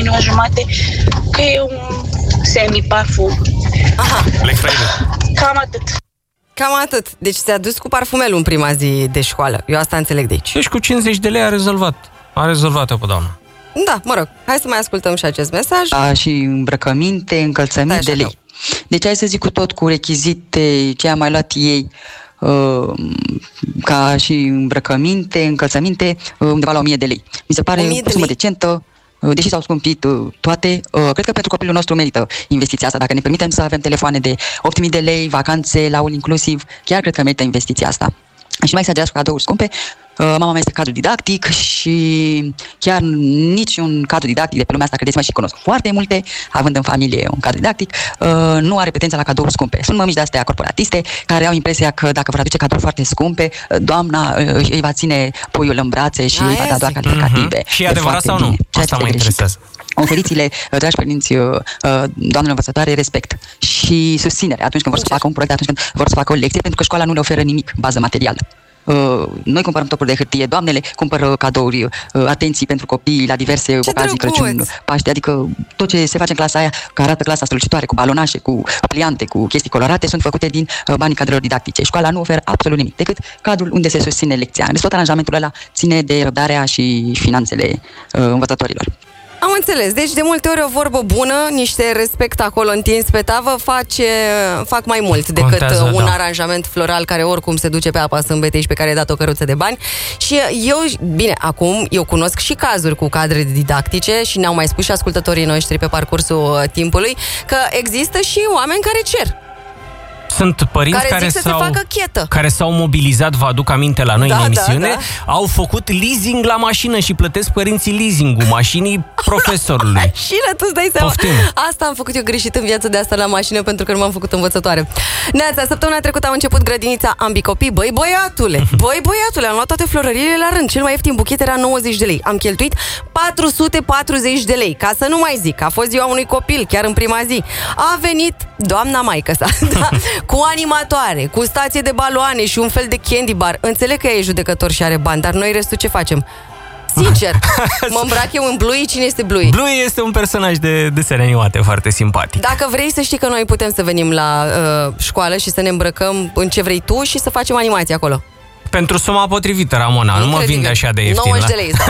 1.500.000, că e un semi-parfum. Aha. Cam atât. Cam atât. Deci ți-a dus cu parfumelul în prima zi de școală. Eu asta înțeleg de aici. Deci cu 50 de lei a rezolvat-o pe doamna. Da, mă rog, hai să mai ascultăm și acest mesaj. Și îmbrăcăminte, încălțăminte de lei. Deci hai să zic cu tot cu rechizite, ce am mai luat ei, ca și îmbrăcăminte, încălțăminte, undeva la 1.000 de lei. Mi se pare o sumă decentă, deși s-au scumpit toate. Cred că pentru copilul nostru merită investiția asta. Dacă ne permitem să avem telefoane de 8.000 de lei, vacanțe la all inclusiv, chiar cred că merită investiția asta. Și mai exagerat cu cadouri scumpe. Mama mea este cadru didactic și chiar niciun cadru didactic de pe lumea asta, credeți-mă, și cunosc foarte multe, având în familie un cadru didactic, nu are pretenția la cadouri scumpe. Sunt mămici de-astea corporatiste care au impresia că dacă vor aduce cadouri foarte scumpe, doamna îi va ține puiul în brațe și îi va da doar calificative. Și e adevărat sau nu? Asta mă interesează. Oferiți-le, dragi părinți, doamnele învățătoare, respect și susținere atunci când vor să facă un proiect, atunci când vor să facă o lecție, pentru că școala nu le oferă nimic, bază materială. Noi cumpărăm topuri de hârtie, doamnele cumpără cadouri, atenții pentru copii la diverse ocazii, Crăciun, Paște, adică tot ce se face în clasa aia, care arată clasa strălucitoare, cu balonașe, cu pliante, cu chestii colorate, sunt făcute din banii cadrelor didactice. Școala nu oferă absolut nimic, decât cadrul unde se susține lecția. Deci tot aranjamentul ăla ține de răbdarea și finanțele învățătorilor. Am înțeles. Deci de multe ori o vorbă bună, niște respect acolo întins pe tavă fac mai mult decât un aranjament floral care oricum se duce pe apa sâmbetei și pe care ai dat o căruță de bani. Și eu cunosc și cazuri cu cadre didactice și ne-au mai spus și ascultătorii noștri pe parcursul timpului că există și oameni care cer. Sunt părinți care s-au mobilizat, vă aduc aminte la noi în emisiune, au făcut leasing la mașină și plătesc părinții leasing-ul mașinii profesorului. Mașină, tu-ți dai seama. Asta am făcut eu greșit în viața de asta la mașină, pentru că nu m-am făcut învățătoare. Neața, săptămâna trecută am început grădinița Ambii Copii. Băi băiatule, am luat toate florăriile la rând. Cel mai ieftin buchet era 90 de lei. Am cheltuit 440 de lei. Ca să nu mai zic, a fost ziua unui copil, chiar în prima zi. A venit doamna maică sa, da, cu animatoare, cu stație de baloane și un fel de candy bar. Înțeleg că e judecător și are bani, dar noi restul ce facem? Sincer, mă îmbrac eu în Bluey. Cine este Bluey? Bluey este un personaj de desene animate foarte simpatic. Dacă vrei să știi că noi putem să venim la școală și să ne îmbrăcăm în ce vrei tu și să facem animații acolo. Pentru suma potrivită, Ramona, nu mă vinde așa de ieftin. 90 de lei, da.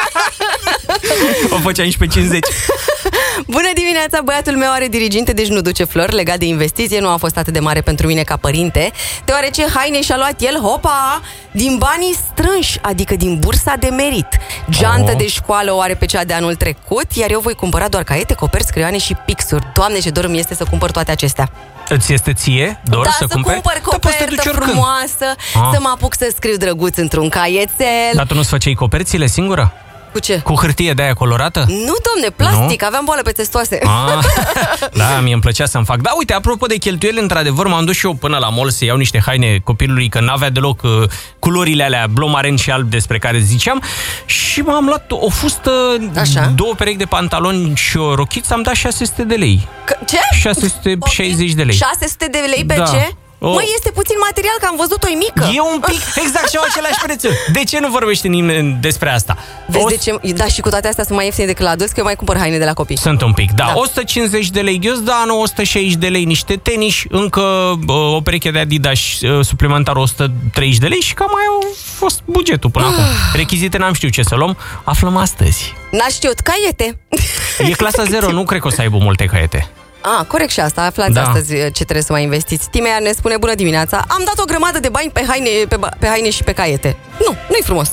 O făceam și pe 50. Bună dimineața, băiatul meu are diriginte, deci nu duce flori. Legat de investiție, nu a fost atât de mare pentru mine ca părinte, deoarece haine și-a luat el, din banii strânși, adică din bursa de merit. Geantă de școală o are pe cea de anul trecut, iar eu voi cumpăra doar caiete, coperți, creioane și pixuri. Doamne, ce dor mi este să cumpăr toate acestea. Îți este ție dor să cumperi? Cumpăr copertă frumoasă, să mă apuc să scriu drăguț într-un caietel. Dar tu nu-ți făceai coperțile singură? Cu ce? Cu hârtie de-aia colorată? Nu, domne, plastic, nu? Aveam boală pe testoase. Da, mie îmi plăcea să-mi fac. Da, uite, apropo de cheltuieli, într-adevăr, m-am dus și eu până la mall să iau niște haine copilului, că n-avea deloc culorile alea blomaren și alb despre care ziceam, și m-am luat o fustă, două perechi de pantaloni și o rochiță, am dat 600 de lei. Ce? 660 de lei. 600 de lei pe ce? Măi, este puțin material, că am văzut-o, e mică. E un pic, exact, și au același prețuri. De ce nu vorbește nimeni despre asta? Vezi de ce? Da, și cu toate astea sunt mai ieftine decât la adus, că eu mai cumpăr haine de la copii. Sunt un pic, da. 150 de lei ghiozdană, 160 de lei niște tenis, încă o pereche de Adidas suplimentar 130 de lei și cam mai a fost bugetul până acum. Rechizite n-am știut ce să luăm, aflăm astăzi. N-a știut, caiete. E clasa 0, nu cred că o să aibă multe caiete. Corect și asta, aflați astăzi ce trebuie să mai investiți. Timea ne spune bună dimineața. Am dat o grămadă de bani pe haine și pe caiete. Nu-i frumos.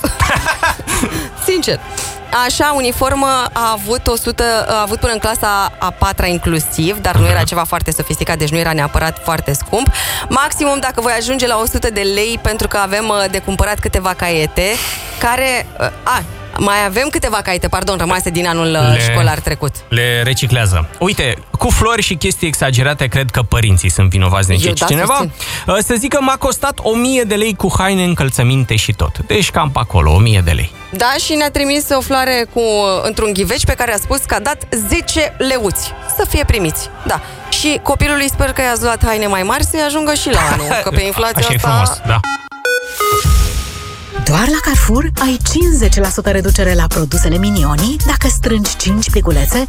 Sincer. Așa, uniformă a avut până în clasa a 4-a inclusiv, dar nu era ceva foarte sofisticat, deci nu era neapărat foarte scump. Maximum dacă voi ajunge la 100 de lei, pentru că avem de cumpărat câteva caiete care... mai avem câteva caiete, rămase din anul școlar trecut. Le reciclează. Uite, cu flori și chestii exagerate, cred că părinții sunt vinovați de cineva. Să zic că m-a costat 1000 de lei cu haine, încălțăminte și tot. Deci cam pe acolo, 1000 de lei. Da, și ne-a trimis o floare într-un ghiveci pe care a spus că a dat 10 leuți. Să fie primiți. Da. Și copilului sper că i-ați luat haine mai mari să-i ajungă și la anul. Că pe inflația asta... E frumos, da. Doar la Carrefour ai 50% reducere la produsele Minioni dacă strângi 5 pliculețe